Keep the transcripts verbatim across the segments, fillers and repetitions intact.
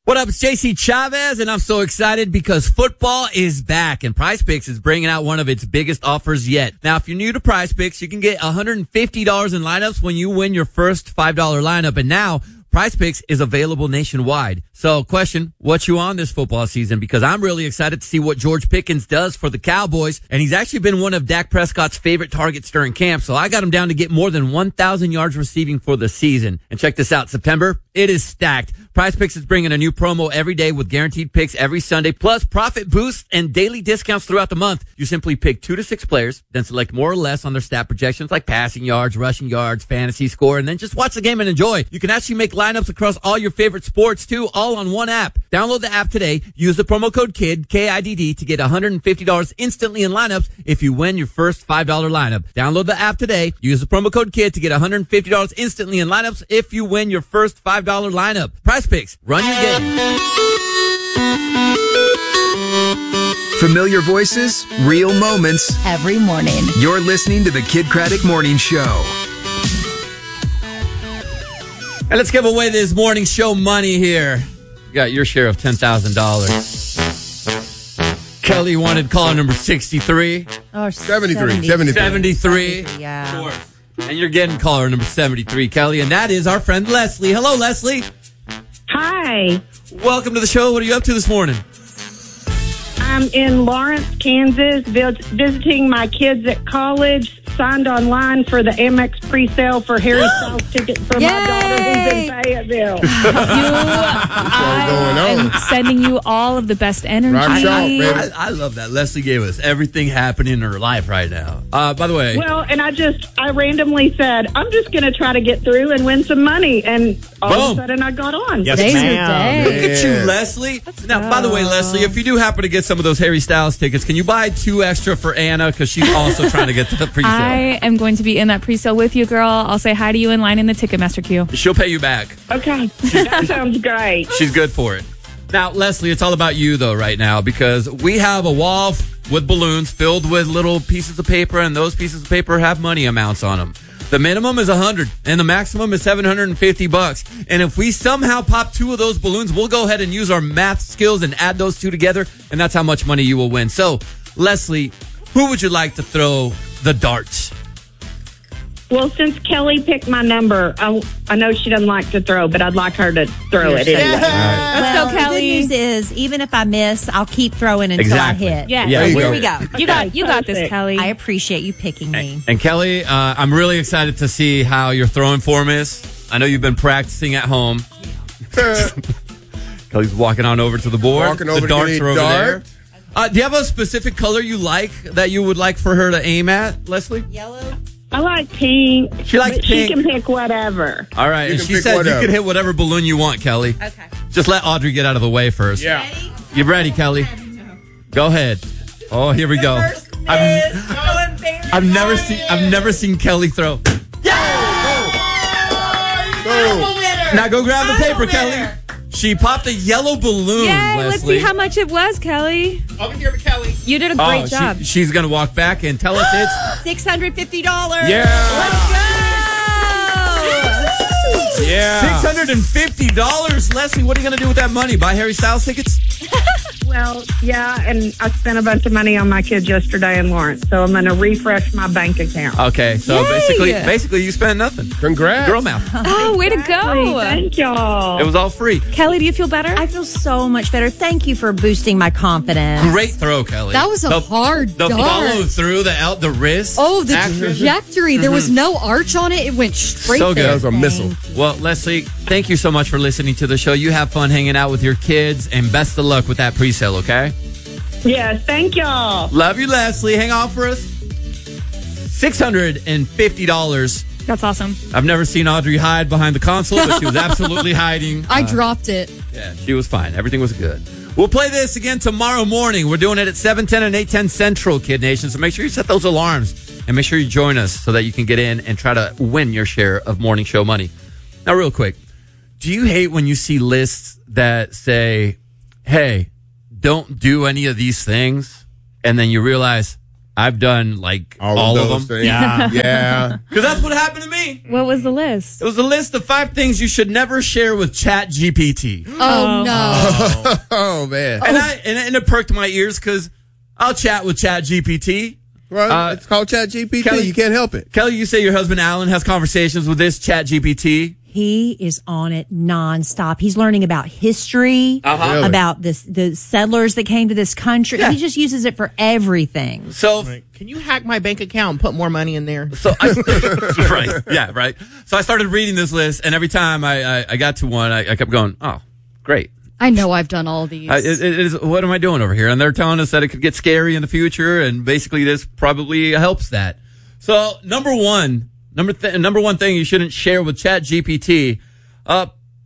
What up, it's J C Chavez, and I'm so excited because football is back, and PrizePicks is bringing out one of its biggest offers yet. Now, if you're new to PrizePicks, you can get one hundred fifty dollars in lineups when you win your first five dollar lineup, and now PrizePicks is available nationwide. So, question, what you on this football season? Because I'm really excited to see what George Pickens does for the Cowboys, and he's actually been one of Dak Prescott's favorite targets during camp, so I got him down to get more than one thousand yards receiving for the season. And check this out, September, it is stacked. PrizePicks is bringing a new promo every day with guaranteed picks every Sunday, plus profit boosts and daily discounts throughout the month. You simply pick two to six players, then select more or less on their stat projections like passing yards, rushing yards, fantasy score, and then just watch the game and enjoy. You can actually make lineups across all your favorite sports too, all on one app. Download the app today. Use the promo code KIDD, K I D D, to get one hundred fifty dollars instantly in lineups if you win your first five dollar lineup. Download the app today. Use the promo code KIDD to get one hundred fifty dollars instantly in lineups if you win your first five dollar lineup. PrizePicks, run your game. Familiar voices, real moments. Every morning. You're listening to the Kid Craddock Morning Show. And let's give away this morning show money here. You got your share of ten thousand dollars. Kelly wanted caller number sixty-three. Oh, seventy-three. seventy-three. seventy-three. Yeah. And you're getting caller number seventy-three, Kelly. And that is our friend Leslie. Hello, Leslie. Hi. Welcome to the show. What are you up to this morning? I'm in Lawrence, Kansas, vis- visiting my kids at college. Signed online for the Amex pre-sale for Harry Styles tickets for Yay! my daughter who's in Fayetteville. You, I am sending you all of the best energy. Rock sharp, baby. I, I love that. Leslie gave us everything happening in her life right now. Uh, by the way. Well, and I just, I randomly said, I'm just going to try to get through and win some money. And all Boom. of a sudden I got on. Yes, Today's your ma'am. day. Look at you, Yeah. Leslie. Now, by the way, Leslie, if you do happen to get some of those Harry Styles tickets, can you buy two extra for Anna? Because she's also trying to get to the pre-sale. I am going to be in that pre-sale with you, girl. I'll say hi to you in line in the Ticketmaster queue. She'll pay you back. Okay. That sounds great. She's good for it. Now, Leslie, it's all about you, though, right now, because we have a wall f- with balloons filled with little pieces of paper, and those pieces of paper have money amounts on them. The minimum is one hundred, and the maximum is seven hundred fifty bucks. And if we somehow pop two of those balloons, we'll go ahead and use our math skills and add those two together, and that's how much money you will win. So, Leslie, who would you like to throw the darts? Well, since Kelly picked my number, I, I know she doesn't like to throw, but I'd like her to throw it anyway. Let's well, go, Kelly. The good news is, even if I miss, I'll keep throwing until Exactly. I hit. Yeah. Yeah, There you Here go. we go. You got you got this, Perfect. Kelly. I appreciate you picking me. And Kelly, uh, I'm really excited to see how your throwing form is. I know you've been practicing at home. Kelly's walking on over to the board. Walking the over to darts get a are over dart. there. Uh, do you have a specific color you like that you would like for her to aim at, Leslie? Yellow. I like pink. She likes but pink. She can pick whatever. All right. You And can she pick said whatever. you can hit whatever balloon you want, Kelly. Okay. Just let Audrey get out of the way first. Yeah. You ready, Kelly? Go ahead. Oh, here we go. I've, I've never seen I've never seen Kelly throw. Go. Now go grab the paper, Kelly. She popped a yellow balloon, Yay, Leslie. let's see how much it was, Kelly. Over here with Kelly. You did a great Oh, job. she, she's going to walk back and tell us it's... Six hundred fifty dollars. Yeah. Let's go. Yeah. six hundred fifty dollars. Leslie, what are you going to do with that money? Buy Harry Styles tickets? Well, yeah, and I spent a bunch of money on my kids yesterday in Lawrence, so I'm going to refresh my bank account. Okay, so Yay. basically basically you spent nothing. Congrats. Girl math. Oh, way to go. Thank y'all. It was all free. Kelly, do you feel better? I feel so much better. Thank you for boosting my confidence. Great throw, Kelly. That was a the, hard The dart. follow through, the out, the wrist. Oh, the action. trajectory. There was no arch on it. It went straight So good. there. That was a missile. Well, Leslie, thank you so much for listening to the show. You have fun hanging out with your kids, and best of luck with that pre-sale, okay? Yes, thank y'all. Love you, Leslie. Hang on for us. six hundred fifty dollars. That's awesome. I've never seen Audrey hide behind the console, but she was absolutely hiding. I Uh, dropped it. Yeah, she was fine. Everything was good. We'll play this again tomorrow morning. We're doing it at seven ten and eight ten Central, Kid Nation. So make sure you set those alarms and make sure you join us so that you can get in and try to win your share of morning show money. Now, real quick, do you hate when you see lists that say, hey, don't do any of these things, and then you realize, I've done like all, all of, of them. things. Yeah. Yeah. Because that's what happened to me. What was the list? It was a list of five things you should never share with Chat G P T. Oh, no. Oh, man. And, I, and, and it perked my ears because I'll chat with Chat G P T. Well, Uh, it's called Chat G P T. Kelly- You can't help it. Kelly, you say your husband Alan has conversations with this Chat G P T. He is on it nonstop. He's learning about history, Uh-huh. Really? about this, the settlers that came to this country. Yeah. He just uses it for everything. So, Can you hack my bank account and put more money in there? so I, right, yeah, right. So I started reading this list, and every time I, I, I got to one, I, I kept going, oh, great. I know I've done all these. I, it, it is, what am I doing over here? And they're telling us that it could get scary in the future, and basically this probably helps that. So number one, number th- number one thing you shouldn't share with Chat G P T, uh,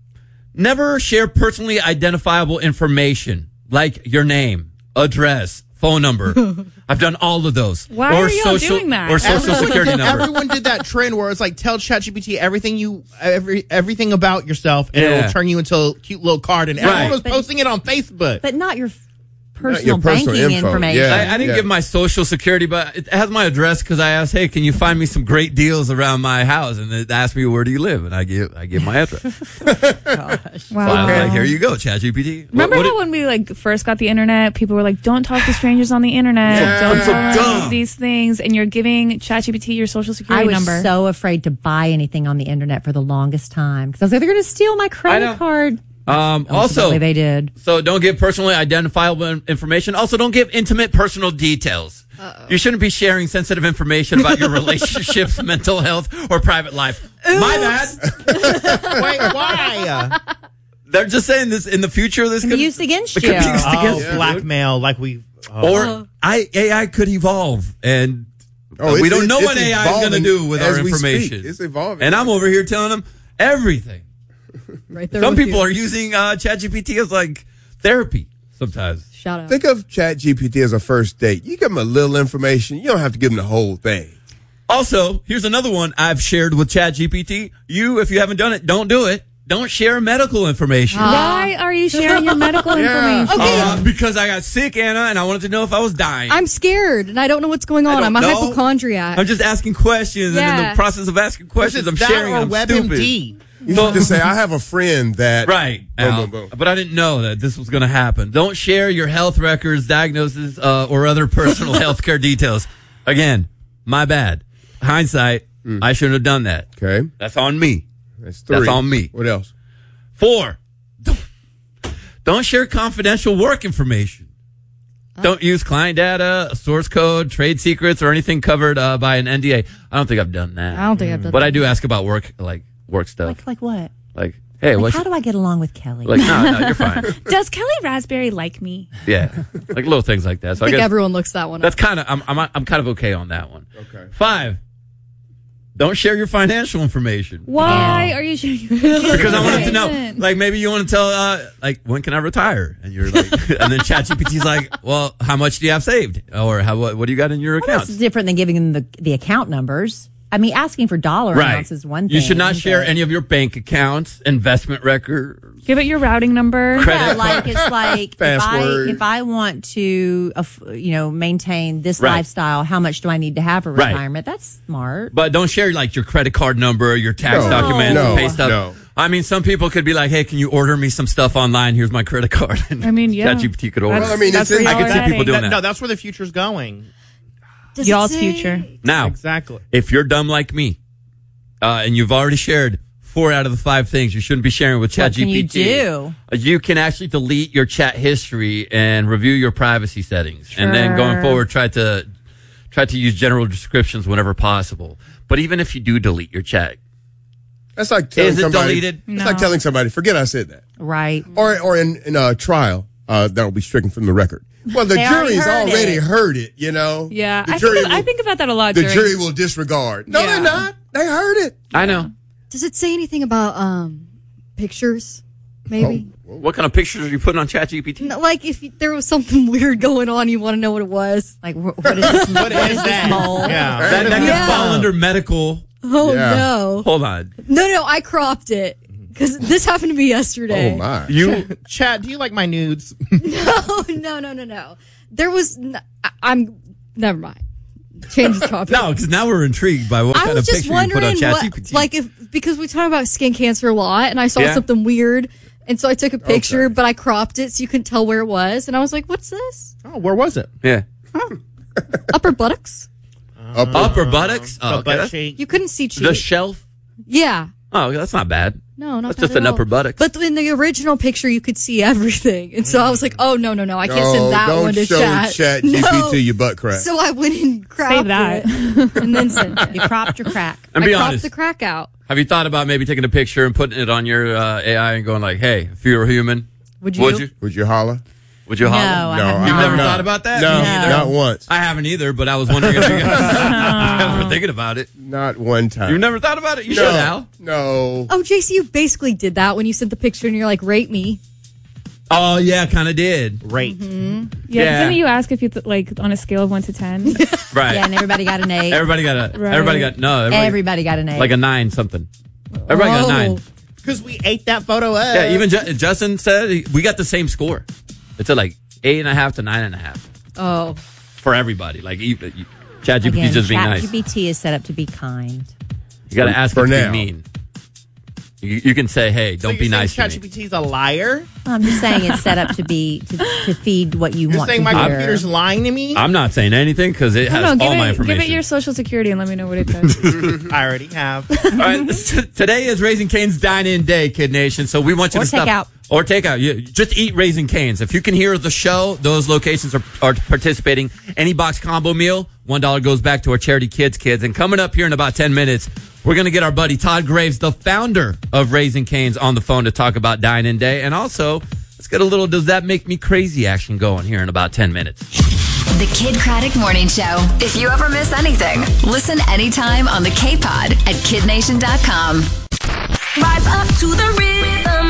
never share personally identifiable information like your name, address, phone number. I've done all of those. Why or are y'all social, doing that? Or social security number. Everyone did that trend where it's like tell ChatGPT everything you every everything about yourself, and Yeah. it'll turn you into a cute little card. And everyone Right. was But- posting it on Facebook. But not your f- Not personal your personal banking info. information. Yeah. I, I didn't Yeah. give my social security, but it has my address because I asked, "Hey, can you find me some great deals around my house?" And it asked me, "Where do you live?" And I give I give my address. Wow. So I was like, "Here you go, ChatGPT." Remember What- what how when we like first got the internet, people were like, "Don't talk to strangers on the internet. Yeah. Don't I'm so tell them dumb. these things." And you're giving ChatGPT your social I security was number. so afraid to buy anything on the internet for the longest time because I was like, they're going to steal my know. credit card. Um, also, Ultimately, they did. so don't give personally identifiable in- information. Also, don't give intimate personal details. Uh-oh. You shouldn't be sharing sensitive information about your relationships, mental health, or private life. My bad. Wait, why? They're just saying this in the future. This Can could be used against it could be you. used Oh, against you, blackmail, like we. Oh. or I, A I could evolve, and Oh, we it's- don't know it's what A I is going to evolving do with as our we information. speak. It's evolving. And I'm over here telling them everything. right there Some with people you. are using uh, ChatGPT as like therapy sometimes. Shout out. Think of Chat G P T as a first date. You give them a little information. You don't have to give them the whole thing. Also, here's another one I've shared with ChatGPT. You, if you haven't done it, don't do it. Don't share medical information. Why are you sharing your medical Yeah. information? Okay. Uh, because I got sick, Anna, and I wanted to know if I was dying. I'm scared and I don't know what's going on. don't I'm a know. hypochondriac. I'm just asking questions, and in Yeah. the process of asking questions, I'm that sharing. or and I'm stupid. WebMD. You should just say, I have a friend that. Right. Boom, Al. boom, boom. But I didn't know that this was going to happen. Don't share your health records, diagnoses, uh, or other personal health care details. Again, my bad. Hindsight, I shouldn't have done that. Okay. That's on me. That's three. That's on me. What else? Four, don't, don't share confidential work information. Don't use client data, source code, trade secrets, or anything covered uh, by an N D A. I don't think I've done that. I don't think I've done But that. I do ask about work, like work stuff. Like, like what? Like, hey, Like, what's how do I get along with Kelly? like? No, no, you're fine. Does Kelly Raspberry like me? Yeah, like little things like that. So I I, think guess everyone looks that one that's up. kind of I'm I'm I'm kind of okay on that one. Okay. Five. Don't share your financial information. Why are you sharing your Because I wanted to know, like, maybe you want to tell, uh, like, when can I retire? And you're like, and then ChatGPT's like, well, how much do you have saved? Or how, what, what do you got in your Well, account? that's different than giving them the, the account numbers. I mean, asking for dollar Right. amounts is one thing. You should not share but- any of your bank accounts, investment records. Give it your routing number. Credit Yeah, like it's like if I Password. if I want to, uh, you know, maintain this Right. lifestyle, how much do I need to have for Right. retirement? That's smart. But don't share, like, your credit card number, your tax No. documents, No. pay stub. No. I mean, some people could be like, hey, can you order me some stuff online? Here's my credit card. And I mean, yeah. ChatGPT could order. Well, I mean, That's it's where in- y'all I could see are people heading. doing That- that. no, that's where the future's going. Does it Y'all's say- future. Now, Exactly. if you're dumb like me, uh, and you've already shared four out of the five things you shouldn't be sharing with What can you ChatGPT, do? uh, you can actually delete your chat history and review your privacy settings, and then going Sure. forward, try to try to use general descriptions whenever possible. But even if you do delete your chat, That's like telling Is it somebody. deleted? It's No. like telling somebody, forget I said that. Right. Or or in, in a trial, uh, that will be stricken from the record. Well, the They already jury's heard already it. heard it, you know? Yeah, The I jury think, of, I will- think about that a lot. The during, jury will disregard. No, Yeah. they're not. They heard it. I know. Does it say anything about um pictures? Maybe. What kind of pictures are you putting on ChatGPT? No, like if you- there was something weird going on, you want to know what it was. Like, wh- what is this? What is that? mole? Yeah. That, that Yeah. can fall under medical. Oh Yeah. no, Hold on. no, no! I cropped it because this happened to me yesterday. Oh, my. You Chad, do you like my nudes? No, no, no, no, no. There was. N- I- I'm. Never mind. Change the topic. No, because now we're intrigued by what I kind was of just picture you put wondering on what, ChatGPT. like, if because we talk about skin cancer a lot, and I saw Yeah. something weird, and so I took a picture, Okay. but I cropped it so you couldn't tell where it was, and I was like, "What's this? Oh, where was it? yeah. Upper buttocks? Upper, Upper buttocks? The Oh, okay. butt That's- cheek. You couldn't see cheek. The shelf? yeah, Oh, that's not bad. no, not That's bad just at an all. upper buttocks. But in the original picture, you could see everything, and so I was like, "Oh no, no, no! I can't no, send that don't one to show chat." Chat No. G P T your butt crack. So I went and cropped Save that. it and then sent it. You cropped your crack. And I be cropped honest. the crack out. Have you thought about maybe taking a picture and putting it on your uh, A I and going like, "Hey, if you were human, Would you? would you? Would you holler? Would you No, holler?" I No, have I You've not. never not. thought about that? No, Me neither. not once. I haven't either, but I was wondering if you guys were thinking about it. Not one time. You've never thought about it? You no, should, Al. No. Oh, J C, you basically did that when you sent the picture and you're like, "Rate me." Oh, yeah, kind of did. Great. Yeah, Yeah. didn't you ask if you th- like on a scale of one to ten? Right. Yeah, and everybody got an eight. Everybody got a, Right. everybody got, no, everybody, Everybody got an eight. like a nine something. Everybody got a Oh. nine. Because we ate that photo up. Yeah, even Ju- Justin said he- we got the same score. It's at like eight and a half to nine and a half Oh, for everybody. Like, you, you, ChatGPT Again, just being nice. ChatGPT is set up to be kind. You got to For- ask for it to now. be mean. You, you can say, hey, So don't you're be nice to saying me. ChatGPT's a liar? I'm just saying it's set up to be to, to feed what you You're want saying to my hear. computer's lying to me? I'm not saying anything because it has no, give all my it, information. give it your social security and let me know what it says. I already have. All right, t- today is Raising Cane's Dine-In Day, Kid Nation. So we want you Or to stop. takeout. Or takeout. You, just eat Raising Cane's. If you can hear the show, those locations are, are participating. Any box combo meal, one dollar goes back to our charity Kids Kids. And coming up here in about ten minutes, we're going to get our buddy Todd Graves, the founder of Raising Cane's, on the phone to talk about Dine-In Day. And also, let's get a little Does That Make Me Crazy action going here in about ten minutes. The Kid Craddock Morning Show. If you ever miss anything, listen anytime on the K-Pod at kid nation dot com. Rise up to the rhythm.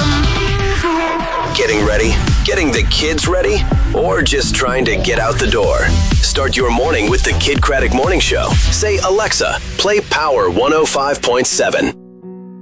Getting ready? Getting the kids ready? Or just trying to get out the door? Start your morning with the Kid Craddock Morning Show. Say, Alexa, play Power one oh five point seven.